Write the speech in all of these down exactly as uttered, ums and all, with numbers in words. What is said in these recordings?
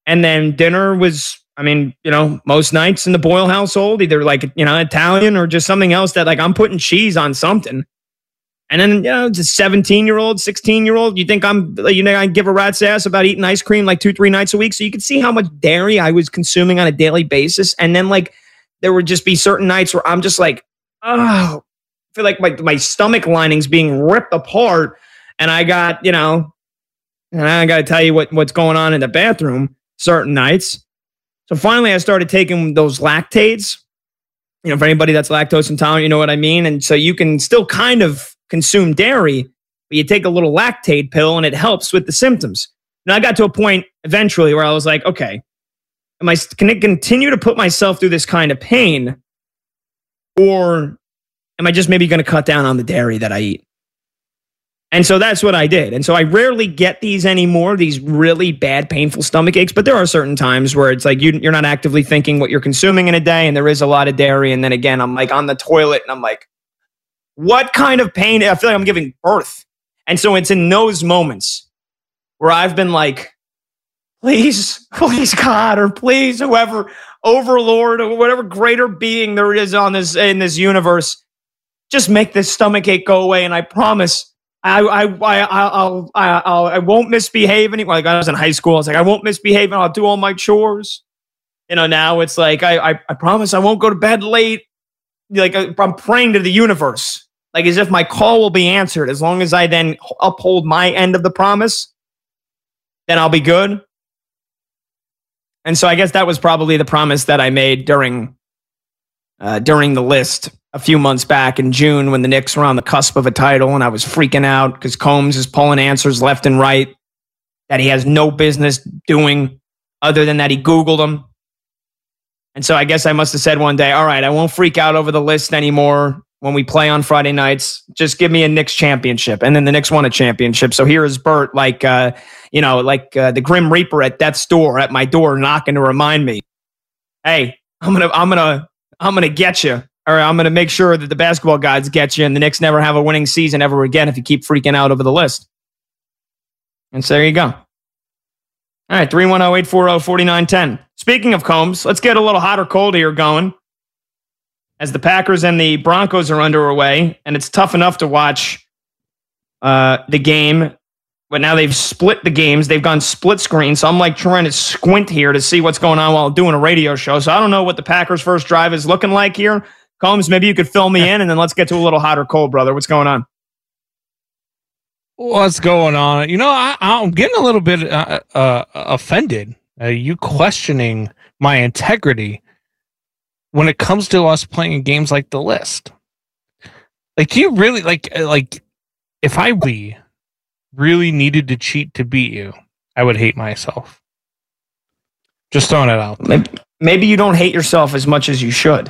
And then dinner was, I mean, you know, most nights in the Boyle household, either like, you know, Italian or just something else that like I'm putting cheese on something. And then, you know, it's a seventeen year old, sixteen year old. You think I'm, you know, I give a rat's ass about eating ice cream like two, three nights a week. So you can see how much dairy I was consuming on a daily basis. And then like there would just be certain nights where I'm just like, oh, I feel like my, my stomach lining's being ripped apart. And I got, you know, and I got to tell you what, what's going on in the bathroom certain nights. So finally I started taking those Lactates. You know, for anybody that's lactose intolerant, you know what I mean? And so you can still kind of consume dairy, but you take a little Lactate pill and it helps with the symptoms. And I got to a point eventually where I was like, okay, am I can I continue to put myself through this kind of pain, or am I just maybe going to cut down on the dairy that I eat? And so that's what I did. And so I rarely get these anymore, these really bad, painful stomach aches. But there are certain times where it's like you, you're not actively thinking what you're consuming in a day, and there is a lot of dairy. And then again, I'm like on the toilet and I'm like, what kind of pain? I feel like I'm giving birth. And so it's in those moments where I've been like, please, please God, or please whoever, overlord or whatever greater being there is on this in this universe, just make this stomach ache go away. And I promise I I I I'll, I I'll I won't misbehave anymore. Like I was in high school, I was like, I won't misbehave and I'll do all my chores. You know, now it's like I I, I promise I won't go to bed late. Like I'm praying to the universe. Like as if my call will be answered. As long as I then uphold my end of the promise, then I'll be good. And so I guess that was probably the promise that I made during uh, during the list a few months back in June when the Knicks were on the cusp of a title, and I was freaking out because Combs is pulling answers left and right that he has no business doing other than that he Googled them. And so I guess I must have said one day, all right, I won't freak out over the list anymore. When we play on Friday nights, just give me a Knicks championship. And then the Knicks won a championship. So here is Bert, like, uh, you know, like uh, the Grim Reaper at death's door, at my door, knocking to remind me, hey, I'm going to, I'm going to, I'm going to get you, or I'm going to make sure that the basketball gods get you and the Knicks never have a winning season ever again if you keep freaking out over the list. And so there you go. All right. three one zero, eight four zero, four nine one zero. Speaking of Combs, let's get a little hot or cold here going. As the Packers and the Broncos are underway, and it's tough enough to watch uh, the game, but now they've split the games. They've gone split screen, so I'm like trying to squint here to see what's going on while doing a radio show. So I don't know what the Packers' first drive is looking like here. Combs, maybe you could fill me in, and then let's get to a little hot or cold, brother. What's going on? What's going on? You know, I, I'm getting a little bit uh, uh, offended. Uh, you questioning my integrity when it comes to us playing games like the list. Like, do you really like like if I really, really needed to cheat to beat you, I would hate myself. Just throwing it out there. Maybe, maybe you don't hate yourself as much as you should.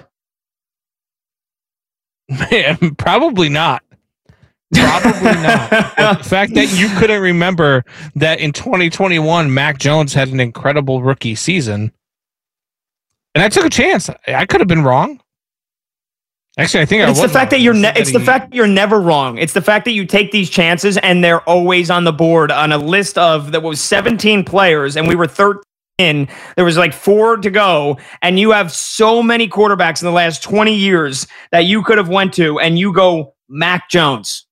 Man, probably not. Probably not. The fact that you couldn't remember that in twenty twenty-one, Mac Jones had an incredible rookie season. And I took a chance. I could have been wrong. Actually, I think I it's was the fact wrong. that you're. Ne- it's he, the fact that you're never wrong. It's the fact that you take these chances and they're always on the board on a list of that was seventeen players, and we were thirteen. There was like four to go, and you have so many quarterbacks in the last twenty years that you could have went to, and you go Mac Jones.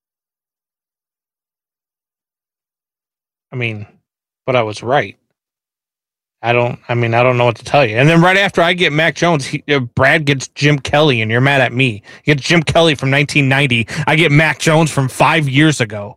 I mean, but I was right. I don't, I mean, I don't know what to tell you. And then right after I get Mac Jones, he, uh, Brad gets Jim Kelly, and you're mad at me. You get Jim Kelly from nineteen ninety. I get Mac Jones from five years ago.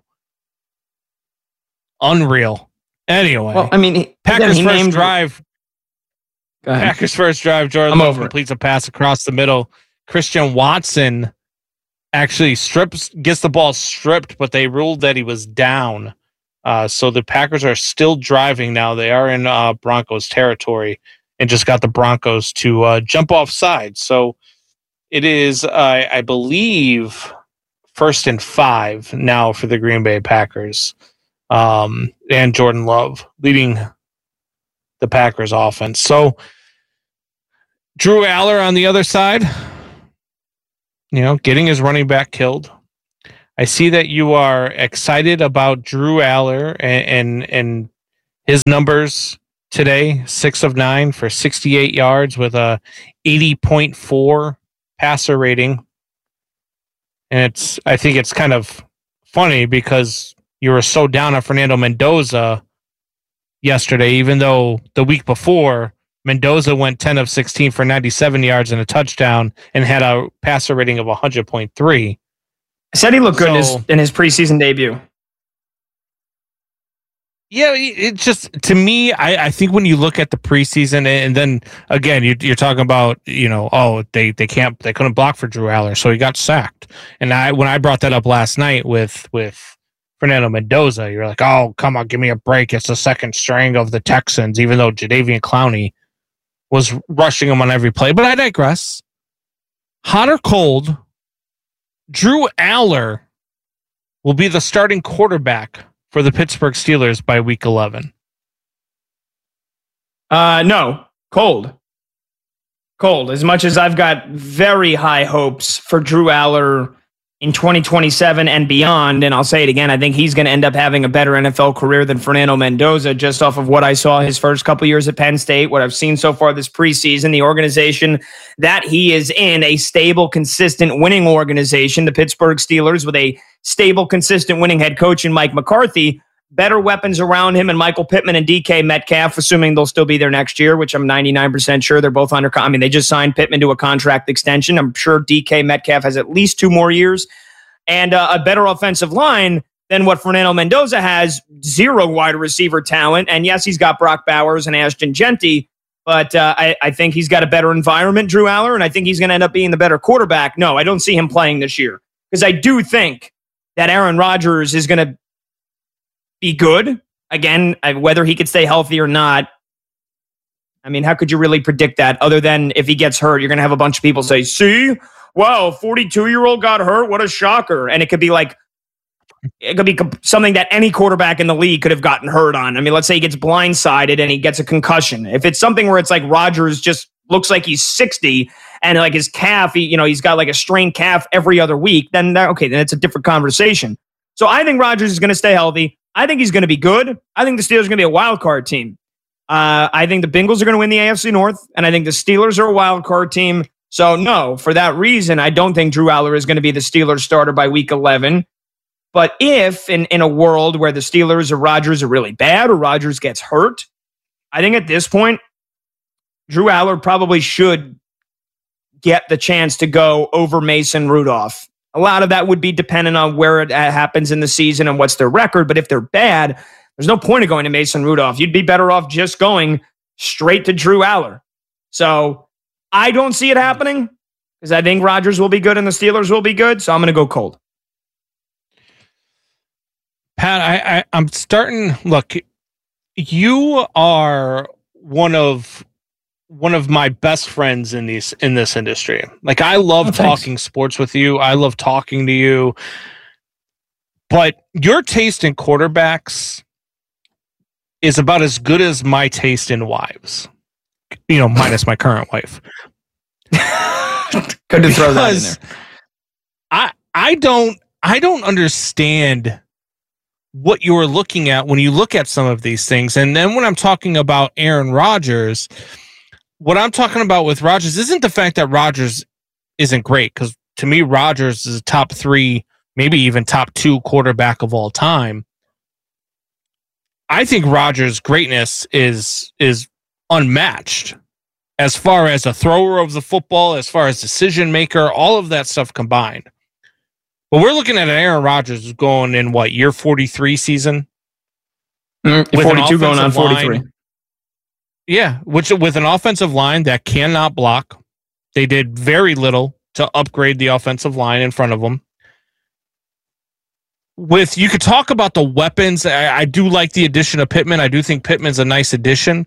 Unreal. Anyway. Well, I mean, he, Packers he first named, drive. Packers first drive. Jordan Love completes a pass across the middle. Christian Watson actually strips, gets the ball stripped, but they ruled that he was down. Uh, so the Packers are still driving now. They are in uh, Broncos territory and just got the Broncos to uh, jump off side. So it is, uh, I believe, first and five now for the Green Bay Packers. Um, and Jordan Love leading the Packers offense. So Drew Aller on the other side, you know, getting his running back killed. I see that you are excited about Drew Aller and, and and his numbers today, six of nine for sixty-eight yards with a eighty point four passer rating. And it's, I think it's kind of funny because you were so down on Fernando Mendoza yesterday, even though the week before Mendoza went ten of sixteen for ninety-seven yards and a touchdown and had a passer rating of one hundred point three. I said he looked good so, in, his, in his preseason debut. Yeah, it just, to me, I, I think when you look at the preseason, and then again, you, you're talking about, you know, oh, they they can't, they couldn't block for Drew Aller, so he got sacked. And I when I brought that up last night with with Fernando Mendoza, you're like, oh, come on, give me a break. It's the second string of the Texans, even though Jadeveon Clowney was rushing him on every play. But I digress. Hot or cold, Drew Aller will be the starting quarterback for the Pittsburgh Steelers by week eleven? Uh, no, cold. Cold. As much as I've got very high hopes for Drew Aller in twenty twenty-seven and beyond, and I'll say it again, I think he's going to end up having a better N F L career than Fernando Mendoza just off of what I saw his first couple years at Penn State, what I've seen so far this preseason, the organization that he is in, a stable, consistent winning organization, the Pittsburgh Steelers with a stable, consistent winning head coach in Mike McCarthy, better weapons around him and Michael Pittman and D K Metcalf, assuming they'll still be there next year, which I'm ninety-nine percent sure they're both under. I mean, they just signed Pittman to a contract extension. I'm sure D K Metcalf has at least two more years and uh, a better offensive line than what Fernando Mendoza has. Zero wide receiver talent. And yes, he's got Brock Bowers and Ashton Genty, but uh, I, I think he's got a better environment, Drew Aller, and I think he's going to end up being the better quarterback. No, I don't see him playing this year because I do think that Aaron Rodgers is going to be good. Again, whether he could stay healthy or not, I mean, how could you really predict that other than if he gets hurt, you're going to have a bunch of people say, see, wow, forty-two-year-old got hurt. What a shocker. And it could be like, it could be something that any quarterback in the league could have gotten hurt on. I mean, let's say he gets blindsided and he gets a concussion. If it's something where it's like Rodgers just looks like he's sixty and like his calf, he, you know, he's got like a strained calf every other week, then that, okay, then it's a different conversation. So I think Rodgers is going to stay healthy. I think he's going to be good. I think the Steelers are going to be a wild card team. Uh, I think the Bengals are going to win the A F C North, and I think the Steelers are a wild card team. So no, for that reason, I don't think Drew Aller is going to be the Steelers starter by week eleven. But if in, in a world where the Steelers or Rodgers are really bad or Rodgers gets hurt, I think at this point, Drew Aller probably should get the chance to go over Mason Rudolph. A lot of that would be dependent on where it happens in the season and what's their record. But if they're bad, there's no point of going to Mason Rudolph. You'd be better off just going straight to Drew Aller. So I don't see it happening because I think Rodgers will be good and the Steelers will be good. So I'm going to go cold. Pat, I, I, I'm starting. Look, you are one of one of my best friends in these in this industry. Like, I love oh, talking sports with you. I love talking to you. But your taste in quarterbacks is about as good as my taste in wives. You know, minus my current wife. Good to throw that in there. I I don't I don't understand what you were looking at when you look at some of these things. And then when I'm talking about Aaron Rodgers, what I'm talking about with Rodgers isn't the fact that Rodgers isn't great, because to me, Rodgers is a top three, maybe even top two quarterback of all time. I think Rodgers' greatness is is unmatched as far as a thrower of the football, as far as decision maker, all of that stuff combined. But we're looking at an Aaron Rodgers who's going in what, year forty-three season? Mm, forty-two going on forty-three. Line, yeah, which with an offensive line that cannot block. They did very little to upgrade the offensive line in front of them. With you could talk about the weapons. I, I do like the addition of Pittman. I do think Pittman's a nice addition.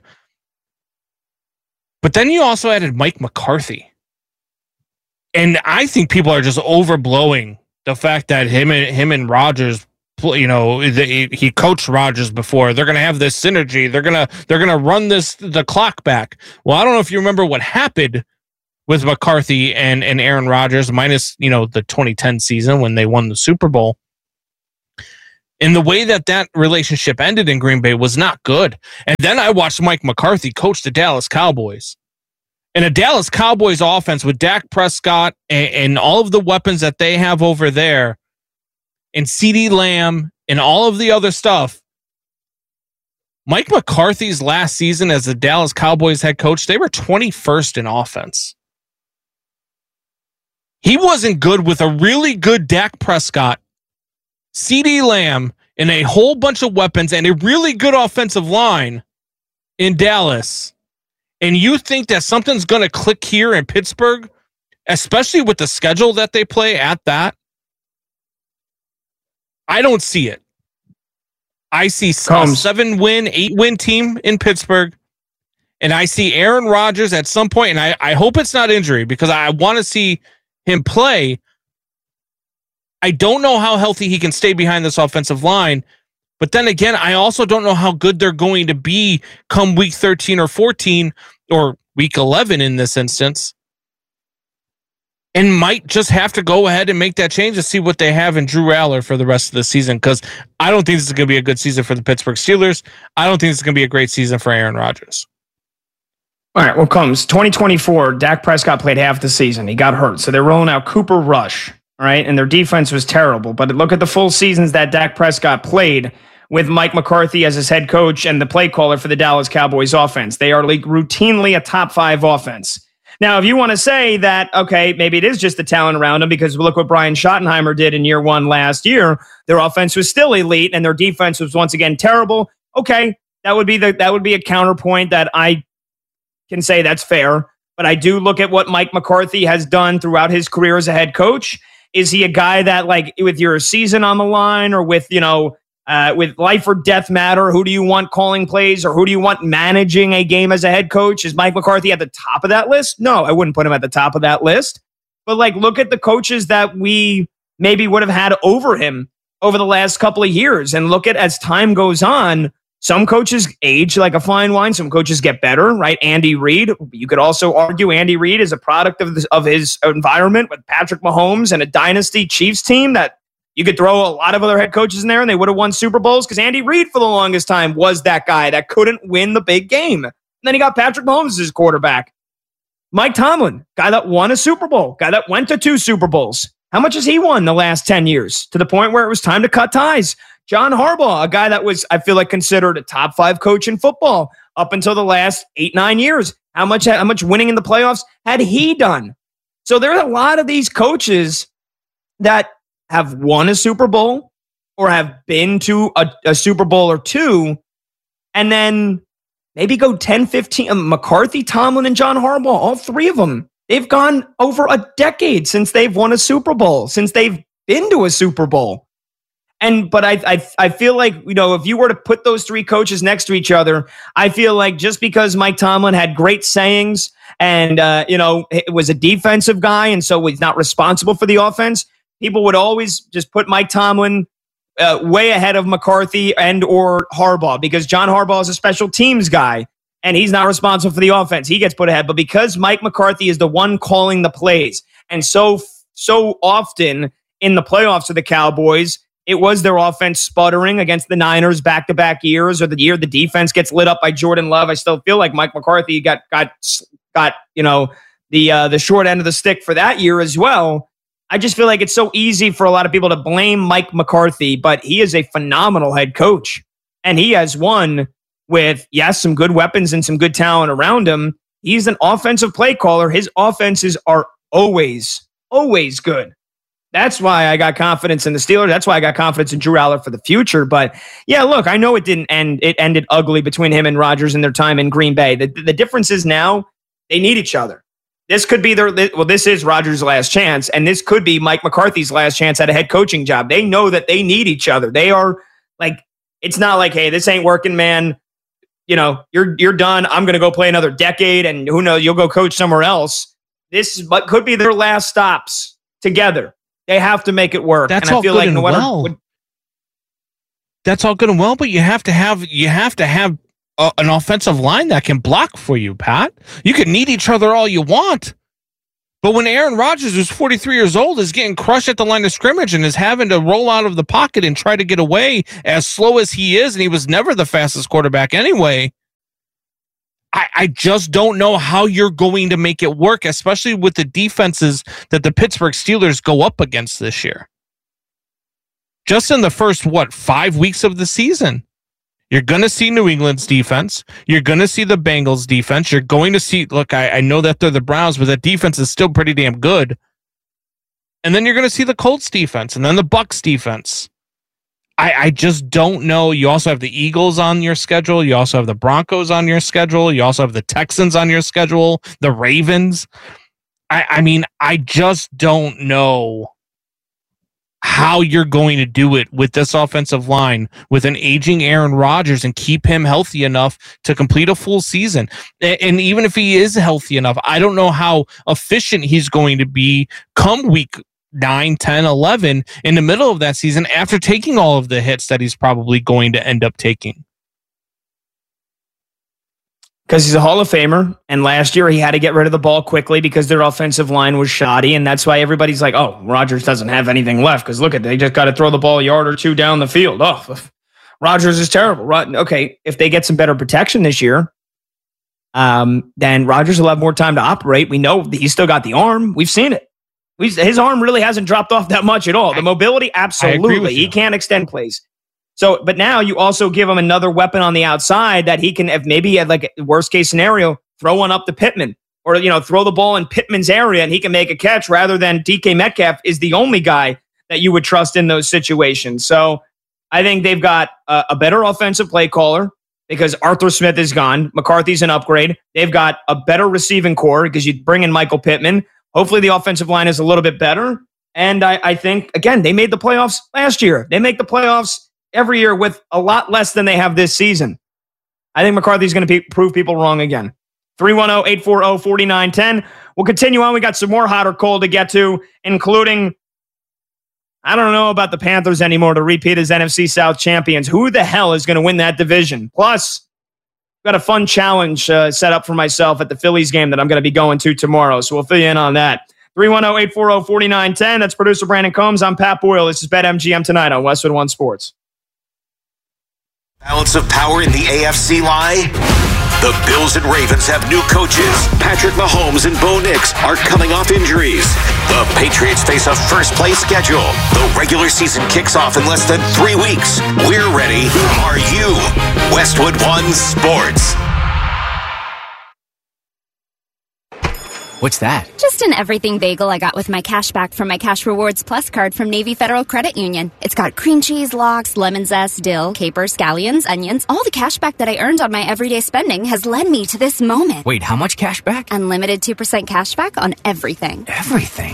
But then you also added Mike McCarthy. And I think people are just overblowing the fact that him and him and Rodgers, you know, the, he coached Rodgers before. They're going to have this synergy. They're going to they're going to run this the clock back. Well, I don't know if you remember what happened with McCarthy and and Aaron Rodgers, minus, you know, the twenty ten season when they won the Super Bowl. And the way that that relationship ended in Green Bay was not good. And then I watched Mike McCarthy coach the Dallas Cowboys. And a Dallas Cowboys offense with Dak Prescott and, and all of the weapons that they have over there, and CeeDee Lamb and all of the other stuff. Mike McCarthy's last season as the Dallas Cowboys head coach, they were twenty-first in offense. He wasn't good with a really good Dak Prescott, CeeDee Lamb, and a whole bunch of weapons and a really good offensive line in Dallas. And you think that something's going to click here in Pittsburgh, especially with the schedule that they play at that? I don't see it. I see a seven-win, eight-win team in Pittsburgh, and I see Aaron Rodgers at some point, and I, I hope it's not injury because I want to see him play. I don't know how healthy he can stay behind this offensive line, but then again, I also don't know how good they're going to be come week thirteen or fourteen or week eleven in this instance, and might just have to go ahead and make that change to see what they have in Drew Aller for the rest of the season, because I don't think this is going to be a good season for the Pittsburgh Steelers. I don't think this is going to be a great season for Aaron Rodgers. All right, well, comes twenty twenty-four, Dak Prescott played half the season. He got hurt, so they're rolling out Cooper Rush, all right, and their defense was terrible. But look at the full seasons that Dak Prescott played with Mike McCarthy as his head coach and the play caller for the Dallas Cowboys offense. They are like routinely a top five offense. Now, if you want to say that, okay, maybe it is just the talent around them, because look what Brian Schottenheimer did in year one last year. Their offense was still elite and their defense was once again terrible. Okay, that would be the that would be a counterpoint that I can say that's fair. But I do look at what Mike McCarthy has done throughout his career as a head coach. Is he a guy that, like, with your season on the line, or with, you know, uh, with life or death matter, who do you want calling plays, or who do you want managing a game as a head coach? Is Mike McCarthy at the top of that list? No, I wouldn't put him at the top of that list. But, like, look at the coaches that we maybe would have had over him over the last couple of years, and look at, as time goes on, some coaches age like a fine wine. Some coaches get better, right? Andy Reid. You could also argue Andy Reid is a product of, this, of his environment with Patrick Mahomes and a dynasty Chiefs team that you could throw a lot of other head coaches in there and they would have won Super Bowls, because Andy Reid for the longest time was that guy that couldn't win the big game. And then he got Patrick Mahomes as his quarterback. Mike Tomlin, guy that won a Super Bowl, guy that went to two Super Bowls. How much has he won the last ten years, to the point where it was time to cut ties? John Harbaugh, a guy that was, I feel like, considered a top five coach in football up until the last eight, nine years. How much, how much winning in the playoffs had he done? So there are a lot of these coaches that have won a Super Bowl or have been to a, a Super Bowl or two, and then maybe go ten, fifteen. Um, McCarthy, Tomlin, and John Harbaugh, all three of them, they've gone over a decade since they've won a Super Bowl, since they've been to a Super Bowl. And but I, I I feel like, you know, if you were to put those three coaches next to each other, I feel like just because Mike Tomlin had great sayings and, uh, you know, it was a defensive guy and so he's not responsible for the offense, people would always just put Mike Tomlin uh, way ahead of McCarthy and or Harbaugh, because John Harbaugh is a special teams guy and he's not responsible for the offense. He gets put ahead. But because Mike McCarthy is the one calling the plays, and so, so often in the playoffs of the Cowboys, it was their offense sputtering against the Niners back-to-back years, or the year the defense gets lit up by Jordan Love. I still feel like Mike McCarthy got got got you know the uh, the short end of the stick for that year as well. I just feel like it's so easy for a lot of people to blame Mike McCarthy, but he is a phenomenal head coach, and he has won with, yes, some good weapons and some good talent around him. He's an offensive play caller. His offenses are always, always good. That's why I got confidence in the Steelers. That's why I got confidence in Drew Aller for the future. But yeah, look, I know it didn't end. It ended ugly between him and Rodgers in their time in Green Bay. The, the difference is now they need each other. This could be their, well, this is Rodgers' last chance, and this could be Mike McCarthy's last chance at a head coaching job. They know that they need each other. They are like, it's not like, hey, this ain't working, man. You know, you're you're done. I'm going to go play another decade, and who knows, you'll go coach somewhere else. This but could be their last stops together. They have to make it work. That's and all I feel good like and well. Would, That's all good and well, but you have to have you have to have a, an offensive line that can block for you, Pat. You can need each other all you want, But when Aaron Rodgers, who's forty-three years old, is getting crushed at the line of scrimmage and is having to roll out of the pocket and try to get away as slow as he is, and he was never the fastest quarterback anyway, I, I just don't know how you're going to make it work, especially with the defenses that the Pittsburgh Steelers go up against this year. Just in the first, what, five weeks of the season, you're going to see New England's defense. You're going to see the Bengals defense. You're going to see, look, I, I know that they're the Browns, but that defense is still pretty damn good. And then you're going to see the Colts defense and then the Bucs defense. I, I just don't know. You also have the Eagles on your schedule. You also have the Broncos on your schedule. You also have the Texans on your schedule, the Ravens. I, I mean, I just don't know how you're going to do it with this offensive line with an aging Aaron Rodgers and keep him healthy enough to complete a full season. And even if he is healthy enough, I don't know how efficient he's going to be come week nine, ten, eleven in the middle of that season after taking all of the hits that he's probably going to end up taking. Because he's a Hall of Famer, and last year he had to get rid of the ball quickly because their offensive line was shoddy, and that's why everybody's like, oh, Rodgers doesn't have anything left because look at, they just got to throw the ball a yard or two down the field. Oh, Rodgers is terrible. Okay, if they get some better protection this year, um, then Rodgers will have more time to operate. We know he's still got the arm. We've seen it. We've, his arm really hasn't dropped off that much at all. The mobility, absolutely. He can extend plays. So, but now you also give him another weapon on the outside that he can, if maybe at like a worst case scenario, throw one up to Pittman or, you know, throw the ball in Pittman's area and he can make a catch rather than D K Metcalf is the only guy that you would trust in those situations. So I think they've got a, a better offensive play caller because Arthur Smith is gone. McCarthy's an upgrade. They've got a better receiving core because you bring in Michael Pittman. Hopefully the offensive line is a little bit better. And I, I think, again, they made the playoffs last year. They make the playoffs every year with a lot less than they have this season. I think McCarthy's going to pe- prove people wrong again. three one zero, eight four zero, four nine one zero. We'll continue on. We got some more hot or cold to get to, including, I don't know about the Panthers anymore to repeat as N F C South champions. Who the hell is going to win that division? Plus, got a fun challenge uh, set up for myself at the Phillies game that I'm going to be going to tomorrow. So we'll fill you in on that. three one zero, eight four zero, four nine one zero. That's producer Brandon Combs. I'm Pat Boyle. This is BetMGM tonight on Westwood One Sports. Balance of power in the A F C lie? The Bills and Ravens have new coaches. Patrick Mahomes and Bo Nix are coming off injuries. The Patriots face a first-place schedule. The regular season kicks off in less than three weeks. We're ready. Are you? Westwood One Sports. What's that? Just an everything bagel I got with my cash back from my Cash Rewards Plus card from Navy Federal Credit Union. It's got cream cheese, lox, lemon zest, dill, capers, scallions, onions. All the cash back that I earned on my everyday spending has led me to this moment. Wait, how much cash back? Unlimited two percent cash back on everything. Everything?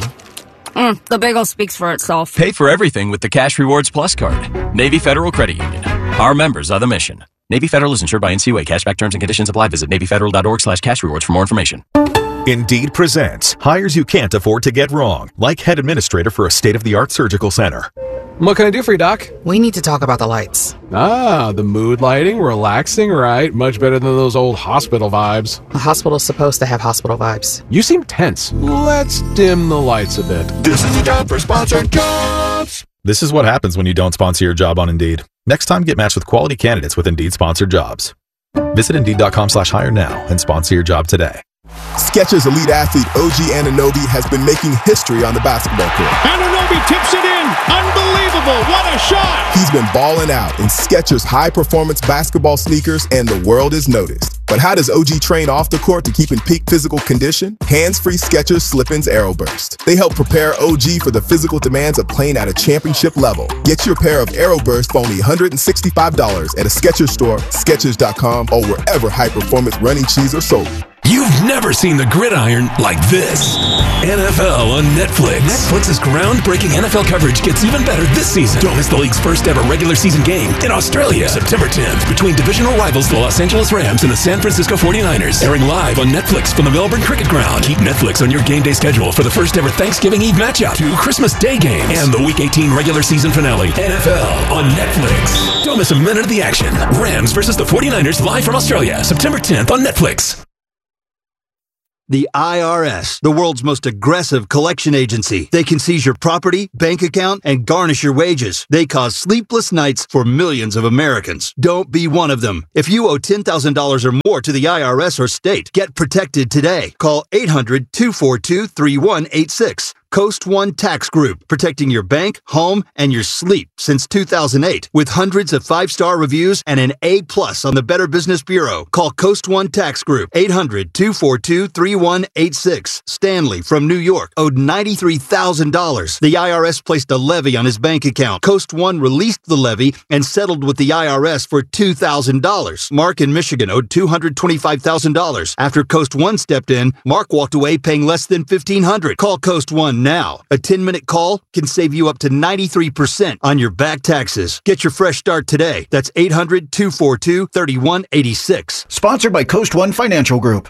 Mm, the bagel speaks for itself. Pay for everything with the Cash Rewards Plus card. Navy Federal Credit Union. Our members are the mission. Navy Federal is insured by N C U A. Cashback terms and conditions apply. Visit NavyFederal.org slash cash rewards for more information. Indeed presents hires you can't afford to get wrong, like head administrator for a state-of-the-art surgical center. What can I do for you, Doc? We need to talk about the lights. Ah, the mood lighting, relaxing, right? Much better than those old hospital vibes. A hospital's supposed to have hospital vibes. You seem tense. Let's dim the lights a bit. This is the time for sponsored jobs. This is what happens when you don't sponsor your job on Indeed. Next time, get matched with quality candidates with Indeed sponsored jobs. Visit Indeed.com slash hire now and sponsor your job today. Skechers elite athlete O G Anunoby has been making history on the basketball court. Anunoby tips it in. Unbelievable. What a shot. He's been balling out in Skechers high-performance basketball sneakers, and the world is noticed. But how does O G train off the court to keep in peak physical condition? Hands-free Skechers Slip-ins Aeroburst. They help prepare O G for the physical demands of playing at a championship level. Get your pair of Aeroburst for only one hundred sixty-five dollars at a Skechers store, Skechers dot com, or wherever high-performance running shoes are sold. You've never seen the gridiron like this. N F L on Netflix. Netflix's groundbreaking N F L coverage gets even better this season. Don't miss the league's first ever regular season game in Australia, September tenth, between divisional rivals the Los Angeles Rams and the San Francisco forty-niners. Airing live on Netflix from the Melbourne Cricket Ground. Keep Netflix on your game day schedule for the first ever Thanksgiving Eve matchup, two Christmas Day games, and the Week eighteen regular season finale. N F L on Netflix. Don't miss a minute of the action. Rams versus the forty-niners live from Australia, September tenth on Netflix. The I R S, the world's most aggressive collection agency. They can seize your property, bank account, and garnish your wages. They cause sleepless nights for millions of Americans. Don't be one of them. If you owe ten thousand dollars or more to the I R S or state, get protected today. Call eight hundred, two four two, three one eight six. Coast One Tax Group, protecting your bank, home, and your sleep since two thousand eight. With hundreds of five-star reviews and an A plus on the Better Business Bureau. Call Coast One Tax Group, eight hundred, two four two, three one eight six. Stanley from New York owed ninety-three thousand dollars. The I R S placed a levy on his bank account. Coast One released the levy and settled with the I R S for two thousand dollars. Mark in Michigan owed two hundred twenty-five thousand dollars. After Coast One stepped in, Mark walked away paying less than fifteen hundred dollars. Call Coast One now. A ten-minute call can save you up to ninety-three percent on your back taxes. Get your fresh start today. That's eight hundred, two four two, three one eight six. Sponsored by Coast One Financial Group.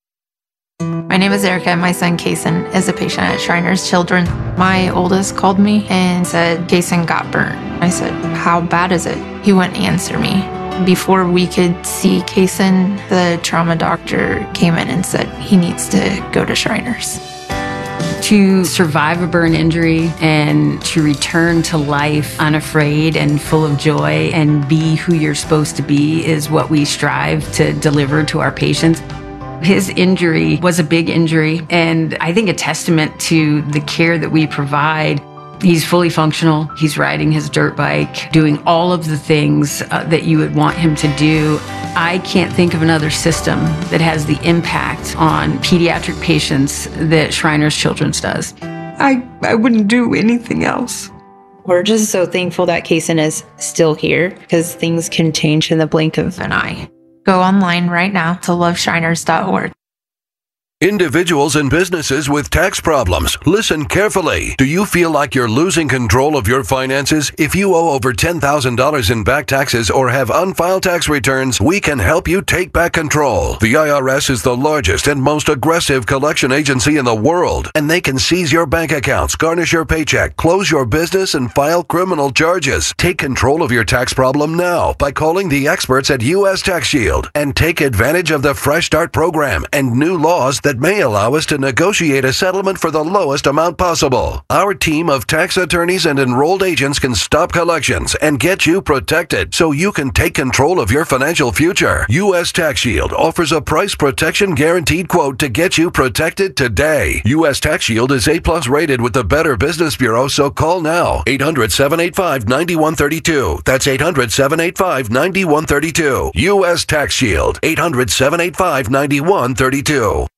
My name is Erica and my son Kason is a patient at Shriners Children. My oldest called me and said Kason got burnt. I said, how bad is it? He wouldn't answer me. Before we could see Kason, the trauma doctor came in and said he needs to go to Shriners. To survive a burn injury and to return to life unafraid and full of joy and be who you're supposed to be is what we strive to deliver to our patients. His injury was a big injury, and I think a testament to the care that we provide. He's fully functional. He's riding his dirt bike, doing all of the things uh, that you would want him to do. I can't think of another system that has the impact on pediatric patients that Shriners Children's does. I, I wouldn't do anything else. We're just so thankful that Kason is still here because things can change in the blink of an eye. Go online right now to love shriners dot org. Individuals and businesses with tax problems, listen carefully. Do you feel like you're losing control of your finances? If you owe over ten thousand dollars in back taxes or have unfiled tax returns, we can help you take back control. The I R S is the largest and most aggressive collection agency in the world, and they can seize your bank accounts, garnish your paycheck, close your business, and file criminal charges. Take control of your tax problem now by calling the experts at U S Tax Shield and take advantage of the Fresh Start program and new laws that may allow us to negotiate a settlement for the lowest amount possible. Our team of tax attorneys and enrolled agents can stop collections and get you protected so you can take control of your financial future. U S Tax Shield offers a price protection guaranteed quote to get you protected today. U S Tax Shield is A plus rated with the Better Business Bureau, so call now. eight hundred, seven eight five, nine one three two. That's eight hundred, seven eight five, nine one three two. U S Tax Shield. eight hundred, seven eight five, nine one three two.